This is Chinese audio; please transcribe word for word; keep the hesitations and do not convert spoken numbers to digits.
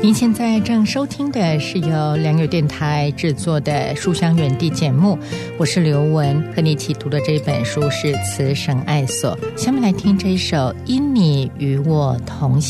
您现在正收听的是由良友电台制作的书香园地节目，我是刘文，和你一起读的这本书是慈神爱所。下面来听这一首因你与我同行。